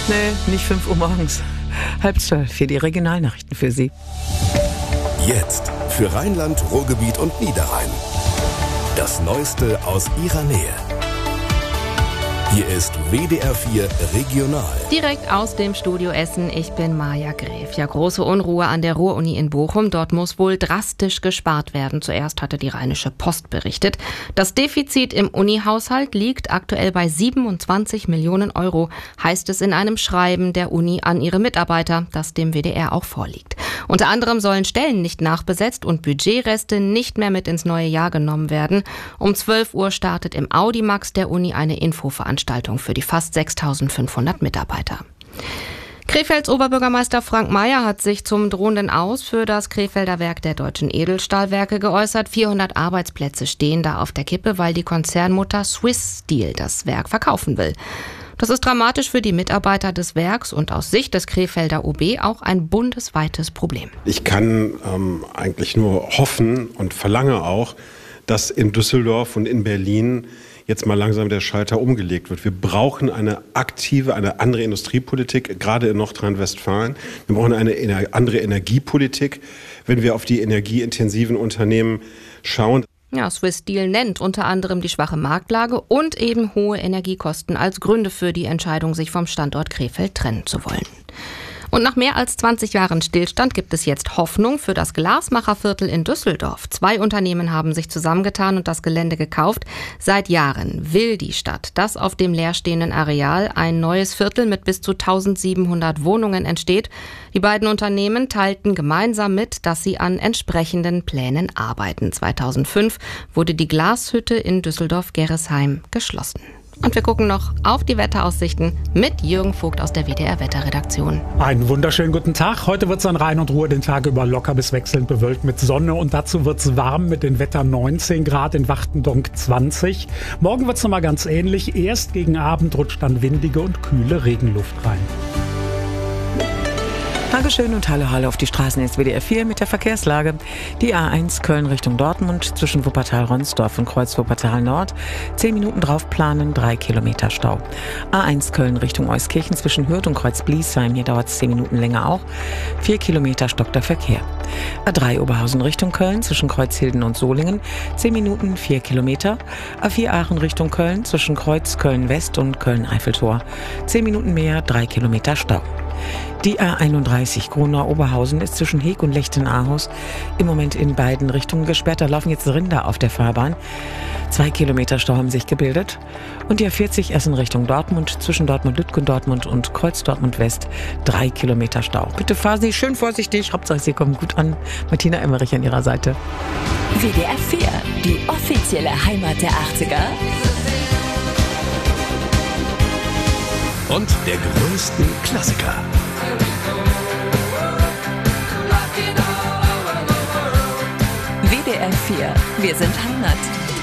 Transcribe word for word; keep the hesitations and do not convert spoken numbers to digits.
Nee, nicht fünf Uhr morgens. Halb zwölf für die Regionalnachrichten für Sie. Jetzt für Rheinland, Ruhrgebiet und Niederrhein. Das Neueste aus Ihrer Nähe. Hier ist W D R vier Regional. Direkt aus dem Studio Essen, ich bin Maja Gräf. Ja, große Unruhe an der Ruhr-Uni in Bochum. Dort muss wohl drastisch gespart werden. Zuerst hatte die Rheinische Post berichtet. Das Defizit im Uni-Haushalt liegt aktuell bei siebenundzwanzig Millionen Euro, heißt es in einem Schreiben der Uni an ihre Mitarbeiter, das dem W D R auch vorliegt. Unter anderem sollen Stellen nicht nachbesetzt und Budgetreste nicht mehr mit ins neue Jahr genommen werden. Um zwölf Uhr startet im Audimax der Uni eine Infoveranstaltung für die fast sechstausendfünfhundert Mitarbeiter. Krefelds Oberbürgermeister Frank Mayer hat sich zum drohenden Aus für das Krefelder Werk der Deutschen Edelstahlwerke geäußert. vierhundert Arbeitsplätze stehen da auf der Kippe, weil die Konzernmutter Swiss Steel das Werk verkaufen will. Das ist dramatisch für die Mitarbeiter des Werks und aus Sicht des Krefelder O B auch ein bundesweites Problem. Ich kann ähm, eigentlich nur hoffen und verlange auch, dass in Düsseldorf und in Berlin jetzt mal langsam der Schalter umgelegt wird. Wir brauchen eine aktive, eine andere Industriepolitik, gerade in Nordrhein-Westfalen. Wir brauchen eine andere Energiepolitik, wenn wir auf die energieintensiven Unternehmen schauen. Ja, Swiss Steel nennt unter anderem die schwache Marktlage und eben hohe Energiekosten als Gründe für die Entscheidung, sich vom Standort Krefeld trennen zu wollen. Und nach mehr als zwanzig Jahren Stillstand gibt es jetzt Hoffnung für das Glasmacherviertel in Düsseldorf. Zwei Unternehmen haben sich zusammengetan und das Gelände gekauft. Seit Jahren will die Stadt, dass auf dem leerstehenden Areal ein neues Viertel mit bis zu eintausendsiebenhundert Wohnungen entsteht. Die beiden Unternehmen teilten gemeinsam mit, dass sie an entsprechenden Plänen arbeiten. zweitausendfünf wurde die Glashütte in Düsseldorf-Gerresheim geschlossen. Und wir gucken noch auf die Wetteraussichten mit Jürgen Vogt aus der W D R-Wetterredaktion. Einen wunderschönen guten Tag. Heute wird es an Rhein und Ruhr den Tag über locker bis wechselnd bewölkt mit Sonne. Und dazu wird es warm mit den Wetter neunzehn Grad, in Wachtendonk zwanzig. Morgen wird es nochmal ganz ähnlich. Erst gegen Abend rutscht dann windige und kühle Regenluft rein. Dankeschön und hallo, hallo auf die Straßen jetzt W D R vier mit der Verkehrslage. Die A eins Köln Richtung Dortmund zwischen Wuppertal-Ronsdorf und Kreuz Wuppertal-Nord. Zehn Minuten drauf planen, drei Kilometer Stau. A eins Köln Richtung Euskirchen zwischen Hürth und Kreuz-Bliesheim. Hier dauert es zehn Minuten länger auch. Vier Kilometer stockt der Verkehr. A drei Oberhausen Richtung Köln zwischen Kreuzhilden und Solingen. Zehn Minuten, vier Kilometer. A vier Aachen Richtung Köln zwischen Kreuz Köln-West und Köln-Eiffeltor. Zehn Minuten mehr, drei Kilometer Stau. Die A einunddreißig Gronau-Oberhausen ist zwischen Heeg und Lechten-Ahaus im Moment in beiden Richtungen gesperrt. Da laufen jetzt Rinder auf der Fahrbahn. Zwei Kilometer Stau haben sich gebildet. Und die A vierzig Essen Richtung Dortmund zwischen Dortmund-Lütgendortmund und Kreuz-Dortmund-West. Drei Kilometer Stau. Bitte fahren Sie schön vorsichtig. Hauptsache, Sie kommen gut an. Martina Emmerich an Ihrer Seite. W D R vier, die offizielle Heimat der achtziger. Und der größten Klassiker. W D R vier, wir sind Heimat.